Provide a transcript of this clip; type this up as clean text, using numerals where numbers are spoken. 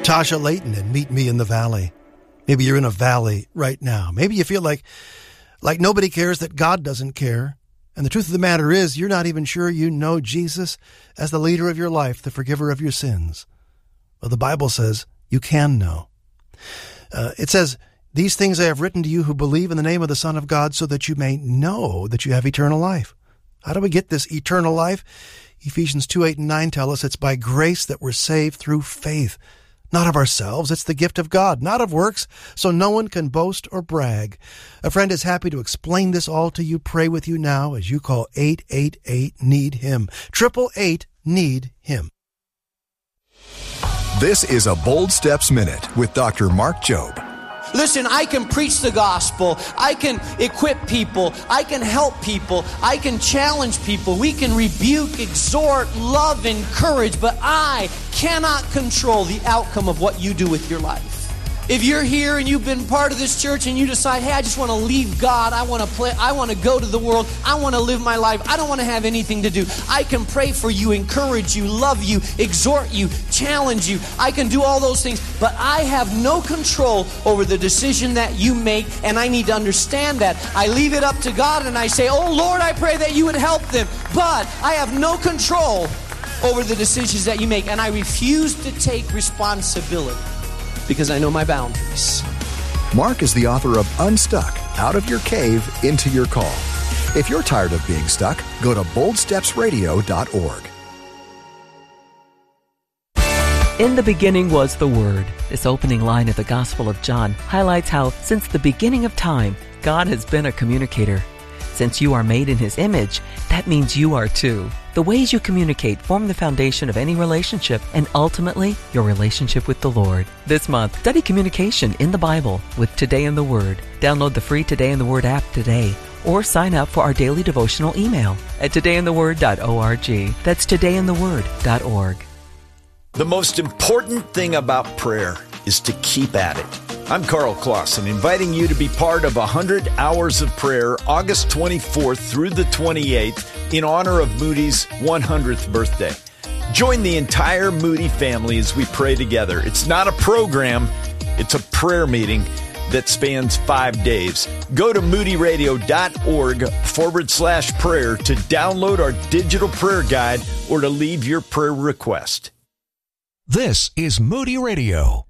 Tasha Layton and Meet Me in the Valley. Maybe you're in a valley right now. Maybe you feel like nobody cares, that God doesn't care. And the truth of the matter is, you're not even sure you know Jesus as the leader of your life, the forgiver of your sins. Well, the Bible says you can know. It says, "These things I have written to you who believe in the name of the Son of God, so that you may know that you have eternal life." How do we get this eternal life? Ephesians 2:8-9 tell us it's by grace that we're saved through faith. Not of ourselves, it's the gift of God, not of works, so no one can boast or brag. A friend is happy to explain this all to you, pray with you now as you call 888-NEED-HIM. 888-NEED-HIM. This is a Bold Steps Minute with Dr. Mark Jobe. Listen, I can preach the gospel. I can equip people. I can help people. I can challenge people. We can rebuke, exhort, love, encourage, but I cannot control the outcome of what you do with your life. If you're here and you've been part of this church and you decide, hey, I just want to leave God, I want to go to the world, I want to live my life, I don't want to have anything to do, I can pray for you, encourage you, love you, exhort you, challenge you. I can do all those things, but I have no control over the decision that you make, and I need to understand that. I leave it up to God and I say, oh Lord, I pray that you would help them, but I have no control over the decisions that you make, and I refuse to take responsibility, because I know my boundaries. Mark is the author of Unstuck, Out of Your Cave, Into Your Call. If you're tired of being stuck, go to boldstepsradio.org. In the beginning was the Word. This opening line of the Gospel of John highlights how, since the beginning of time, God has been a communicator. Since you are made in His image, that means you are too. The ways you communicate form the foundation of any relationship and ultimately your relationship with the Lord. This month, study communication in the Bible with Today in the Word. Download the free Today in the Word app today or sign up for our daily devotional email at todayintheword.org. That's todayintheword.org. The most important thing about prayer is to keep at it. I'm Carl Clausen, inviting you to be part of 100 Hours of Prayer, August 24th through the 28th, in honor of Moody's 100th birthday. Join the entire Moody family as we pray together. It's not a program, it's a prayer meeting that spans 5 days. Go to moodyradio.org/prayer to download our digital prayer guide or to leave your prayer request. This is Moody Radio.